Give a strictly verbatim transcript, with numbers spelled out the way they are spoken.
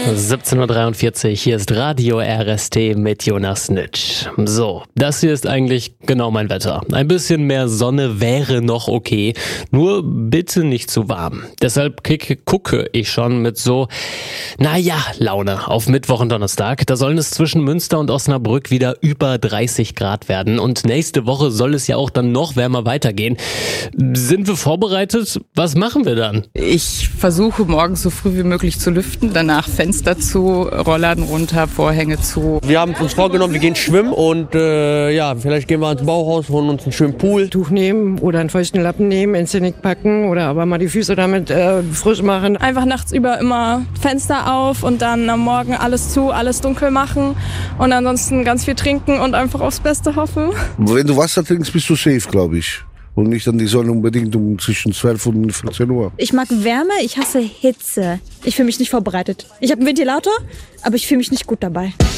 siebzehn Uhr dreiundvierzig, hier ist Radio R S T mit Jonas Nitsch. So, das hier ist eigentlich genau mein Wetter. Ein bisschen mehr Sonne wäre noch okay, nur bitte nicht zu warm. Deshalb kicke, gucke ich schon mit so, naja, Laune auf Mittwoch und Donnerstag. Da sollen es zwischen Münster und Osnabrück wieder über dreißig Grad werden. Und nächste Woche soll es ja auch dann noch wärmer weitergehen. Sind wir vorbereitet? Was machen wir dann? Ich versuche morgens so früh wie möglich zu lüften, danach Fenster zu, Rollladen runter, Vorhänge zu. Wir haben uns vorgenommen, wir gehen schwimmen und äh, ja, vielleicht gehen wir ins Bauhaus, holen uns einen schönen Pool. Tuch nehmen oder einen feuchten Lappen nehmen, ins Genick packen oder aber mal die Füße damit äh, frisch machen. Einfach nachts über immer Fenster auf und dann am Morgen alles zu, alles dunkel machen und ansonsten ganz viel trinken und einfach aufs Beste hoffen. Wenn du Wasser trinkst, bist du safe, glaube ich. Und nicht an die Sonne unbedingt um zwischen zwölf und vierzehn Uhr. Ich mag Wärme, ich hasse Hitze. Ich fühle mich nicht vorbereitet. Ich habe einen Ventilator, aber ich fühle mich nicht gut dabei.